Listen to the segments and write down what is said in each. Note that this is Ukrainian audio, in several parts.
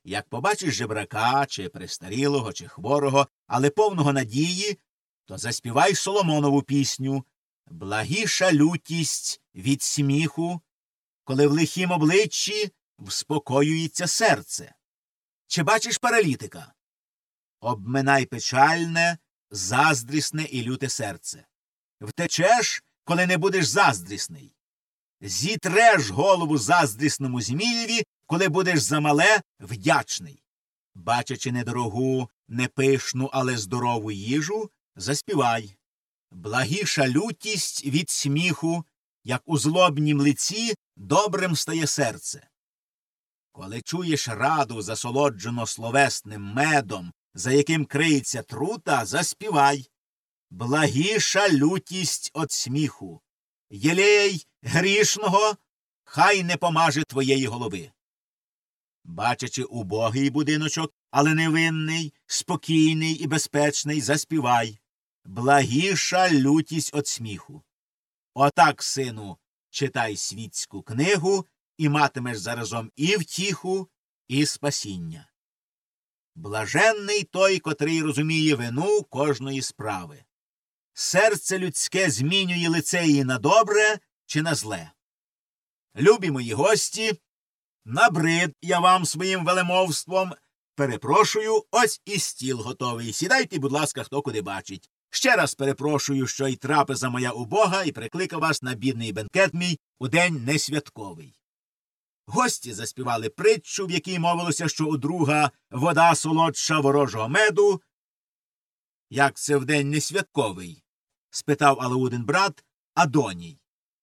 Як побачиш жебрака, чи престарілого, чи хворого, але повного надії, то заспівай Соломонову пісню «Благіша лютість від сміху, коли в лихім обличчі вспокоюється серце». Чи бачиш паралітика? Обминай печальне, заздрісне і люте серце. Втечеш, коли не будеш заздрісний. Зітреш голову заздрісному змієві, коли будеш замале вдячний. Бачачи недорогу, не пишну, але здорову їжу, заспівай. Благіша лютість від сміху, як у злобнім лиці добрим стає серце. Коли чуєш раду, засолоджено словесним медом, за яким криється трута, заспівай. Благіша лютість от сміху. Єлей грішного, хай не помаже твоєї голови. Бачачи убогий будиночок, але невинний, спокійний і безпечний, заспівай. Благіша лютість от сміху. Отак, сину, читай світську книгу, і матимеш заразом і втіху, і спасіння. Блаженний той, котрий розуміє вину кожної справи. Серце людське змінює лице її на добре чи на зле. Любі мої гості, набрид я вам своїм велемовством. Перепрошую, ось і стіл готовий. Сідайте, будь ласка, хто куди бачить. Ще раз перепрошую, що й трапеза моя убога, і прикликав вас на бідний бенкет мій у день несвятковий. Гості заспівали притчу, в якій мовилося, що у друга вода солодша ворожого меду. Як це в день несвятковий? Спитав Алаудин брат Адоній.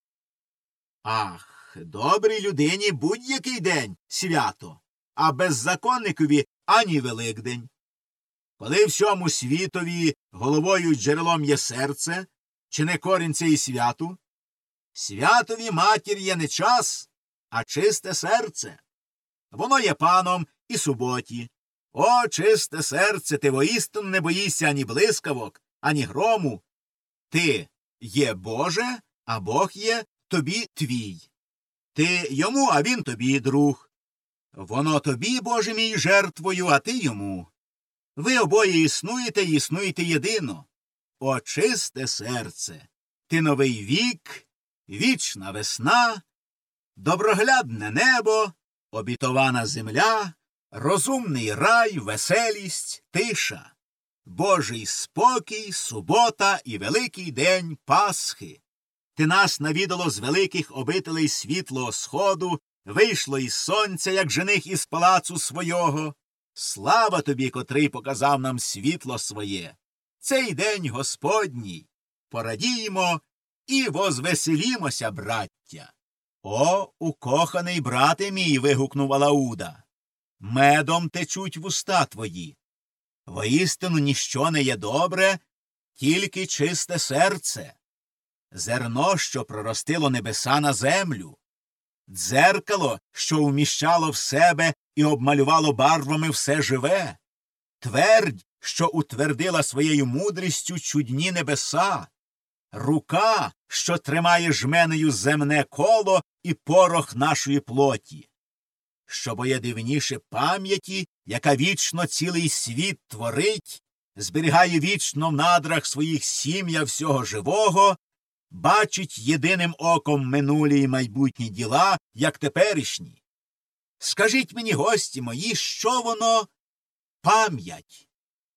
Ах, добрій людині будь-який день свято, а беззаконникові ані Великдень. Коли всьому світові головою й джерелом є серце, чи не корінь це і святу? Святові матір є не час, а чисте серце. Воно є паном і суботі. О, чисте серце, ти воістину не боїшся ані блискавок, ані грому. Ти є Боже, а Бог є тобі твій. Ти йому, а він тобі друг. Воно тобі, Боже мій, жертвою, а ти йому. Ви обоє існуєте і існуєте єдино. О, чисте серце, ти новий вік, вічна весна, доброглядне небо, обітована земля, розумний рай, веселість, тиша, Божий спокій, субота і великий день Пасхи. Ти нас навідало з великих обителей світлого сходу, вийшло із сонця, як жених із палацу свого. Слава тобі, котрий показав нам світло своє. Цей день Господній. Порадіємо і возвеселімося, браття. О, укоханий брате мій, вигукнув Алауда. Медом течуть вуста твої. Воістину ніщо не є добре, тільки чисте серце. Зерно, що проростило небеса на землю. Дзеркало, що вміщало в себе і обмалювало барвами все живе. Твердь, що утвердила своєю мудрістю чудні небеса. Рука, що тримає жменею земне коло і порох нашої плоті. Що боє дивніше пам'яті, яка вічно цілий світ творить, зберігає вічно в надрах своїх сім'я всього живого, бачить єдиним оком минулі й майбутні діла, як теперішні. Скажіть мені, гості мої, що воно пам'ять?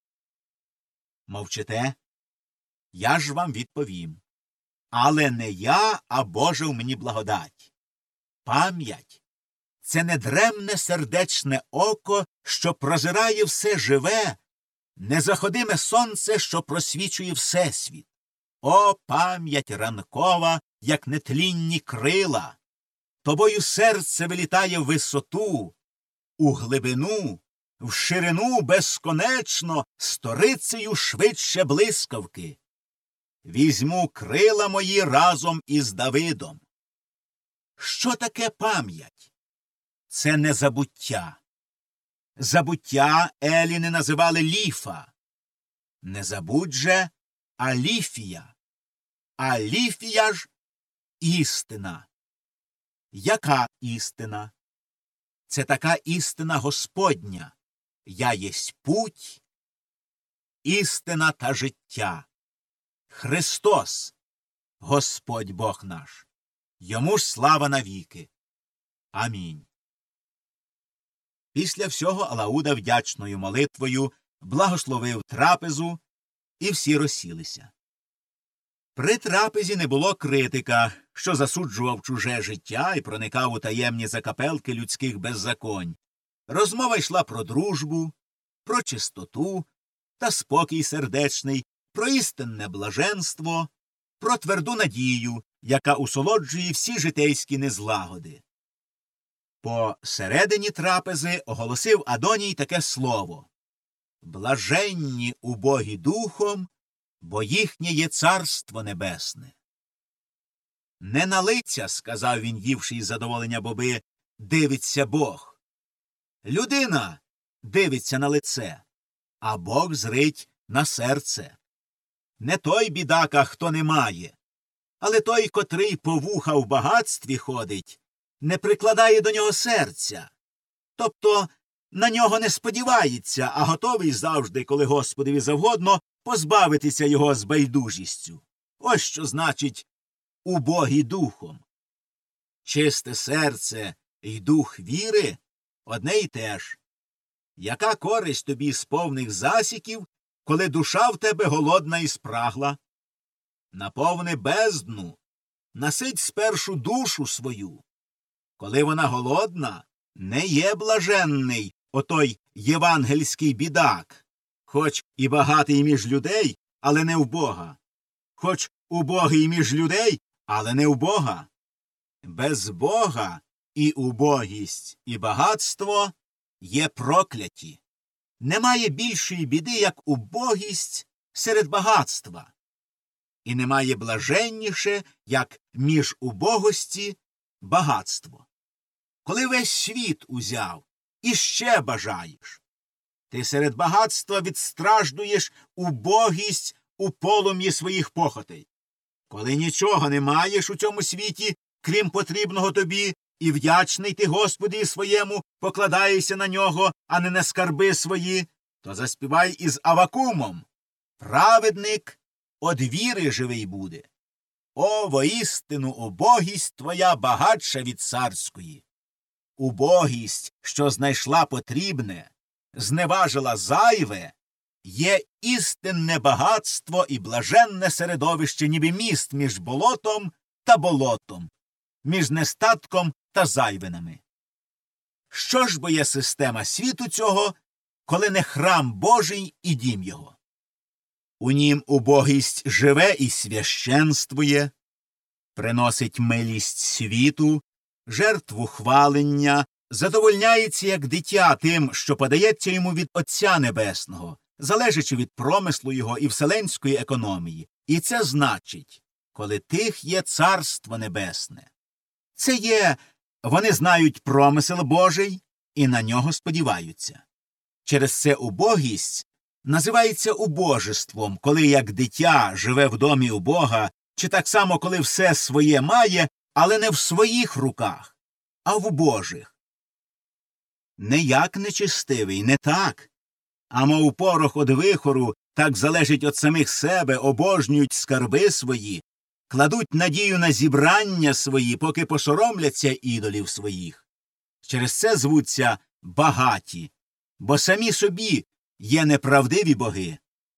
Мовчите? Я ж вам відповім. Але не я, а Божа в мені благодать. Пам'ять – це недремне сердечне око, що прозирає все живе, незаходиме сонце, що просвічує всесвіт. О, пам'ять ранкова, як нетлінні крила! Тобою серце вилітає в висоту, у глибину, в ширину безконечно, сторицею швидше блискавки. Візьму крила мої разом із Давидом. Що таке пам'ять? Це не забуття. Забуття еліни називали ліфа. Не забудь же, а ліфія. А ліфія ж істина. Яка істина? це така істина Господня. Я єсть путь, істина та життя. Христос, Господь Бог наш. Йому ж слава навіки. Амінь. Після всього Алауда вдячною молитвою благословив трапезу, і всі розсілися. При трапезі не було критика, що засуджував чуже життя і проникав у таємні закапелки людських беззаконь. Розмова йшла про дружбу, про чистоту та спокій сердечний, про істинне блаженство, про тверду надію, яка усолоджує всі житейські незлагоди. По середині трапези оголосив Адоній таке слово: «Блаженні убогі духом, бо їхнє є царство небесне». «Не на лиця, – сказав він, ївши із задоволення боби, – дивиться Бог. Людина дивиться на лице, а Бог зрить на серце. Не той бідака, хто не має, але той, котрий по вуха в багатстві ходить, не прикладає до нього серця, тобто на нього не сподівається, а готовий завжди, коли Господові завгодно, позбавитися його з байдужістю. Ось що значить убогий духом. Чисте серце й дух віри – одне й те ж. Яка користь тобі з повних засіків, коли душа в тебе голодна і спрагла? Наповни бездну, насить спершу душу свою. Коли вона голодна, не є блаженний отой євангельський бідак, хоч і багатий між людей, але не в Бога, хоч убогий між людей, але не в Бога. Без Бога і убогість, і багатство є прокляті. Немає більшої біди, як убогість серед багатства. І немає блаженніше, як між убогості багатство. Коли весь світ узяв, і ще бажаєш, ти серед багатства відстраждуєш убогість у полум'ї своїх похотей. Коли нічого не маєш у цьому світі, крім потрібного тобі, і вдячний ти Господи своєму, покладаєшся на нього, а не на скарби свої, то заспівай із Авакумом: «Праведник од віри живий буде. О, воістину, убогість твоя багатша від царської. Убогість, що знайшла потрібне, зневажила зайве, є істинне багатство і блаженне середовище, ніби міст між болотом та болотом, між нестатком та зайвинами. Що ж бо є система світу цього, коли не храм Божий і дім його? У нім убогість живе і священствує, приносить милість світу, жертву хвалення, задовольняється як дитя тим, що подається йому від Отця Небесного, залежачи від промислу його і вселенської економії. І це значить, коли тих є Царство Небесне. Це є, вони знають промисел Божий і на нього сподіваються. Через це убогість називається убожеством, коли як дитя живе в домі у Бога, чи так само, коли все своє має, але не в своїх руках, а в Божих. Не як нечистивий, не так, а мов порох од вихору, так залежить від самих себе, обожнюють скарби свої, кладуть надію на зібрання свої, поки посоромляться ідолів своїх. Через це звуться багаті, бо самі собі є неправдиві боги.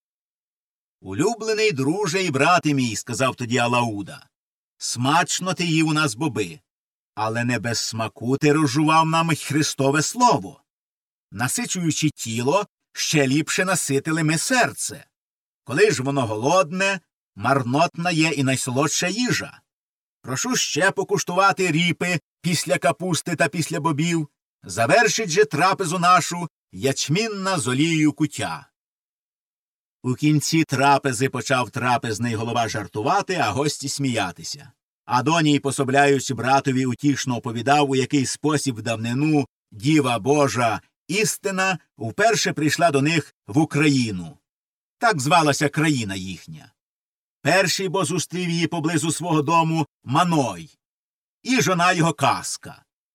«Улюблений друже і брате мій, – сказав тоді Алауда, – смачно ти їв у нас боби, але не без смаку ти розжував нам Христове Слово. Насичуючи тіло, ще ліпше наситили ми серце. Коли ж воно голодне, марнотна є і найсолодша їжа. Прошу ще покуштувати ріпи після капусти та після бобів. Завершить же трапезу нашу ячмінна з олією куття». У кінці трапези почав трапезний голова жартувати, а гості сміятися. Адоній, пособляючи братові, утішно оповідав, у який спосіб в давнину Діва Божа істина вперше прийшла до них в Україну. Так звалася країна їхня. Перший бо зустрів її поблизу свого дому Маной, і жона його Каска.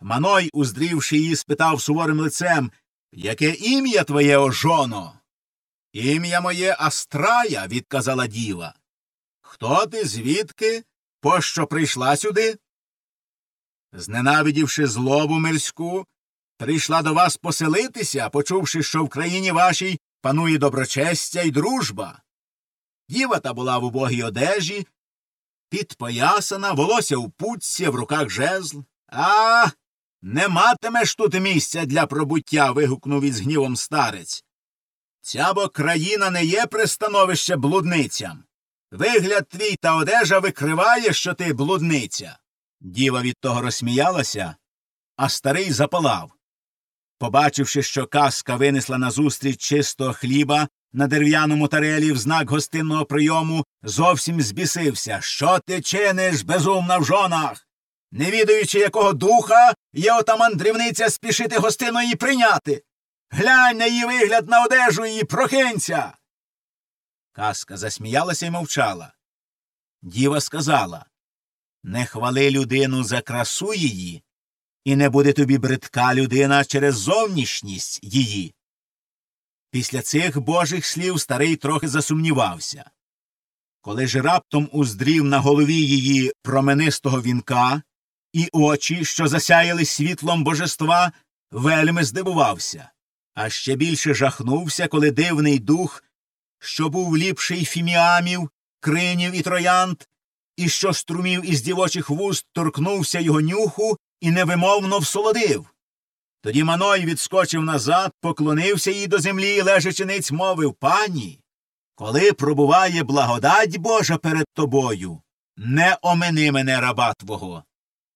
Маной, уздрівши її, спитав суворим лицем: «Яке ім'я твоє, о жоно?» «Ім'я моє Астрая», – відказала діва. «Хто ти, звідки? Пощо прийшла сюди?» «Зненавидівши злобу мирську, прийшла до вас поселитися, почувши, що в країні вашій панує доброчестя й дружба». Діва та була в убогій одежі, підпоясана, волосся в путці, в руках жезл. «А, не матимеш тут місця для пробуття», – вигукнув із гнівом старець. «Ця бо країна не є пристановище блудницям. Вигляд твій та одежа викриває, що ти блудниця». Діва від того розсміялася, а старий запалав. Побачивши, що казка винесла назустріч чистого хліба на дерев'яному тарелі в знак гостинного прийому, зовсім збісився. «Що ти чиниш, безумна в жонах? Не відаючи, якого духа є ота мандрівниця спішити гостину її прийняти? Глянь на її вигляд, на одежу її, прокинься!» Казка засміялася й мовчала. Діва сказала: «Не хвали людину за красу її, і не буде тобі бридка людина через зовнішність її». Після цих божих слів старий трохи засумнівався. Коли ж раптом уздрів на голові її променистого вінка і очі, що засяяли світлом божества, вельми здивувався, а ще більше жахнувся, коли дивний дух, що був ліпший фіміамів, кринів і троянд, і що струмів із дівочих вуст, торкнувся його нюху і невимовно всолодив. Тоді Маной відскочив назад, поклонився їй до землі і, лежачи ниць, мовив: «Пані, коли пробуває благодать Божа перед тобою, не омини мене, раба твого».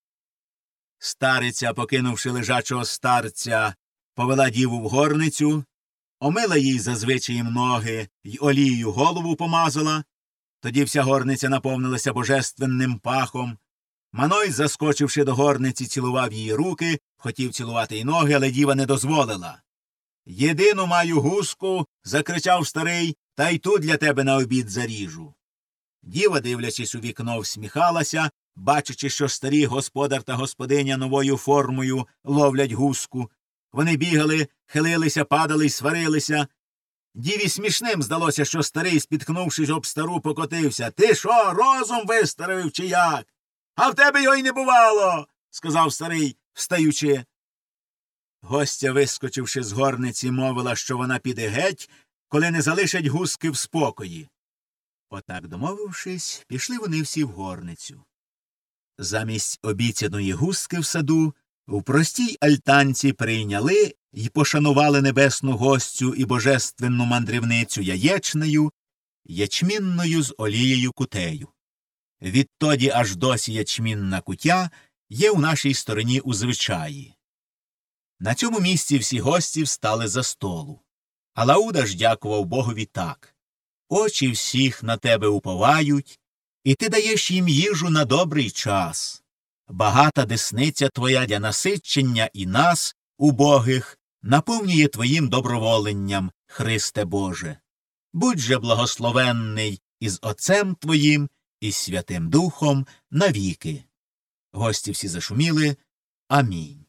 Стариця, покинувши лежачого старця, повела діву в горницю, омила їй за звичаєм ноги й олією голову помазала. Тоді вся горниця наповнилася божественним пахом. Маной, заскочивши до горниці, цілував її руки, хотів цілувати й ноги, але діва не дозволила. «Єдину маю гуску», – закричав старий, – «та й ту для тебе на обід заріжу». Діва, дивлячись у вікно, всміхалася, бачачи, що старі господар та господиня новою формою ловлять гуску. Вони бігали, хилилися, падали й сварилися. Діві смішним здалося, що старий, спіткнувшись об стару, покотився. «Ти що, розум вистаривив чи як? А в тебе його й не бувало», – сказав старий, встаючи. Гостя, вискочивши з горниці, мовила, що вона піде геть, коли не залишать гуски в спокої. Отак, домовившись, пішли вони всі в горницю. Замість обіцяної гуски в саду в простій альтанці прийняли й пошанували небесну гостю і божественну мандрівницю яєчнею, ячмінною з олією кутею. Відтоді аж досі ячмінна кутя є у нашій стороні у звичаї. На цьому місці всі гості встали за столу. А Лауда ж дякував Богові так: «Очі всіх на тебе уповають, і ти даєш їм їжу на добрий час. Багата десниця твоя для насичення і нас, убогих, наповнює твоїм доброволенням, Христе Боже. Будь же благословенний із Отцем твоїм і Святим Духом навіки». Гості всі зашуміли «Амінь».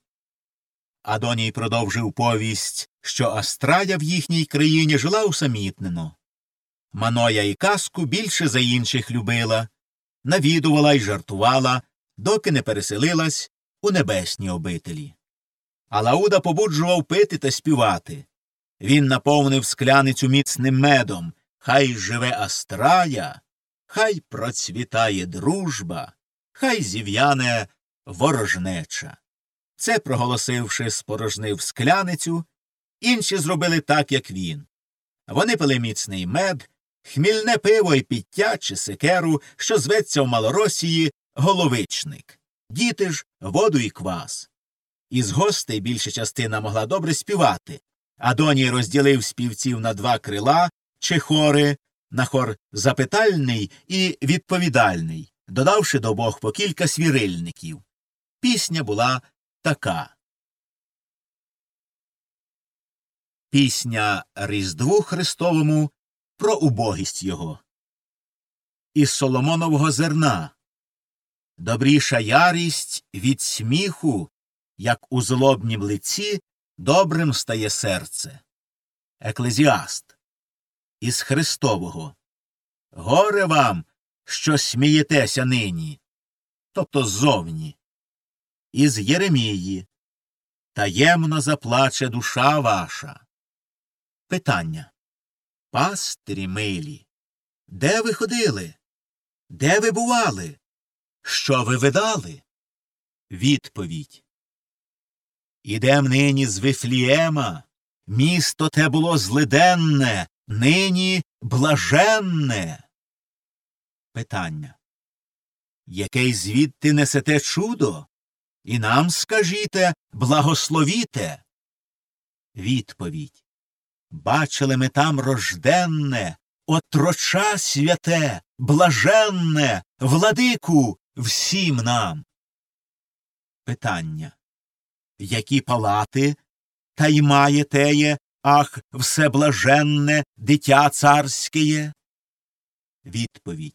Адоній продовжив повість, що Астрая в їхній країні жила усамітнено. Маноя і казку більше за інших любила, навідувала й жартувала, доки не переселилась у небесні обителі. А Лауда побуджував пити та співати. Він наповнив скляницю міцним медом. Хай живе Астрая, хай процвітає дружба, хай зів'яне ворожнеча. Це, проголосивши, спорожнив скляницю, інші зробили так, як він. Вони пили міцний мед, хмільне пиво і пиття чи секеру, що зветься в Малоросії головичник. Діти ж – воду і квас. Із гостей більша частина могла добре співати. Адоній розділив співців на два крила чи хори, на хор запитальний і відповідальний, додавши до обох по кілька свірильників. Пісня була така. Пісня Різдву Христовому про убогість його. Із Соломонового зерна. Добріша ярість від сміху, як у злобнім лиці добрим стає серце. Еклезіаст. Із Христового. Горе вам, що смієтеся нині, тобто ззовні. Із Єремії. Таємно заплаче душа ваша. Питання. Пастирі милі, де ви ходили? Де ви бували? Що ви видали? Відповідь. Ідем нині з Вифлієма, місто те було злиденне, нині блаженне. Питання. Який звідти несете чудо? І нам скажіте, благословіте. Відповідь. Бачили ми там рожденне, отроча святе, блаженне, владику всім нам. Питання. Які палати, та й має теє, ах, всеблаженне, дитя царське? Відповідь.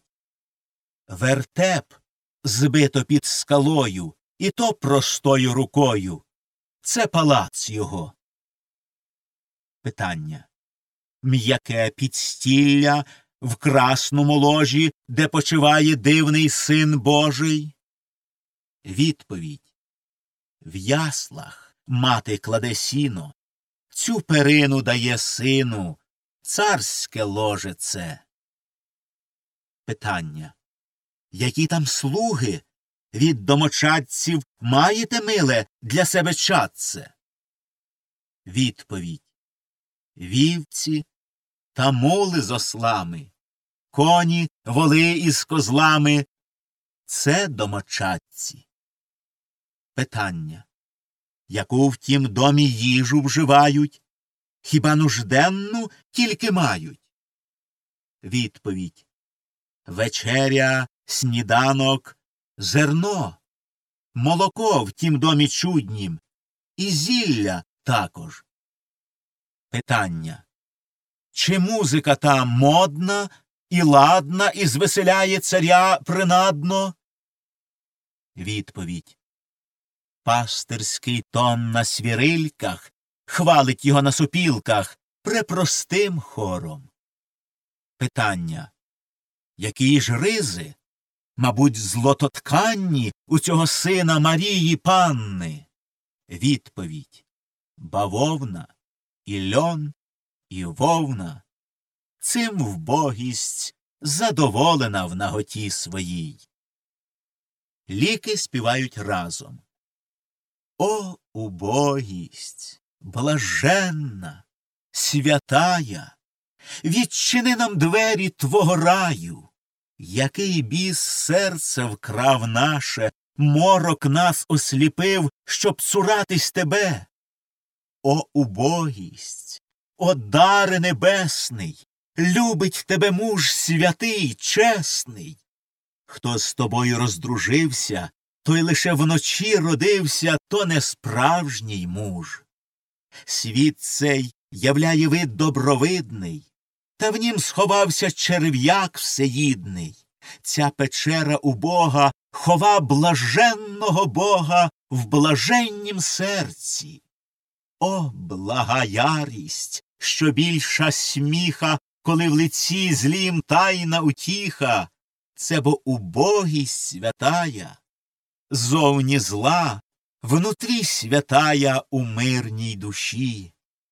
Вертеп збито під скалою, і то простою рукою. Це палац його. Питання. М'яке підстілля в красному ложі, де почиває дивний Син Божий? Відповідь. В яслах мати кладе сіно, цю перину дає сину, царське ложе це. Питання. Які там слуги? Від домочадців маєте, миле, для себе чадце? Відповідь. Вівці та мули з ослами, коні, воли із козлами – це домочадці. Питання. Яку в тім домі їжу вживають? Хіба нужденну тільки мають? Відповідь. Вечеря, сніданок, зерно, молоко в тім домі чуднім, і зілля також. Питання. Чи музика там модна і ладна, і звеселяє царя принадно? Відповідь. Пастирський тон на свірильках хвалить його на сопілках препростим хором. Питання. Які ж ризи? Мабуть, злототканні у цього сина Марії Панни? Відповідь. Бавовна, і льон, і вовна. Цим вбогість задоволена в наготі своїй. Ліки співають разом. О, убогість, блаженна, святая, відчини нам двері твого раю. Який біс серце вкрав наше, морок нас осліпив, щоб цуратись тебе. О, убогість, о, даре небесний, любить тебе муж святий, чесний. Хто з тобою роздружився, той лише вночі родився, то не справжній муж. Світ цей являє вид добровидний, та в нім сховався черв'як всеїдний. Ця печера убога хова блаженного Бога в блаженнім серці. О, блага ярість, що більша сміха, коли в лиці злім тайна утіха, це бо убогість святая, зовні зла, внутрі святая у мирній душі.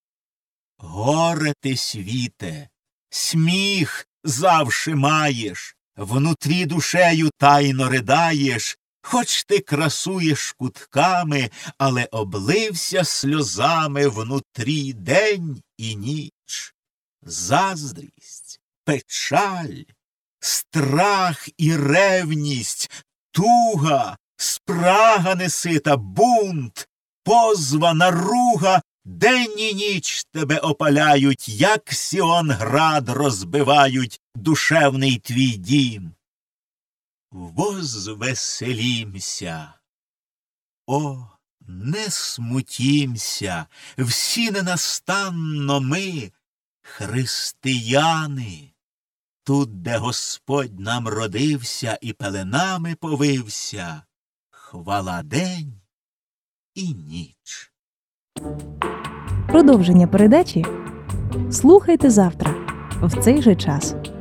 Горе ти, світе, сміх завше маєш, внутрі душею тайно ридаєш, хоч ти красуєш кутками, але облився сльозами внутрі день і ніч. Заздрість, печаль, страх і ревність, туга, спрага несита, бунт, позва, наруга, день і ніч тебе опаляють, як Сіон-град розбивають душевний твій дім. Возвеселімся. О, не смутімся, всі ненастанно ми, християни. Тут, де Господь нам родився і пеленами повився, хвала день і ніч. Продовження передачі слухайте завтра в цей же час.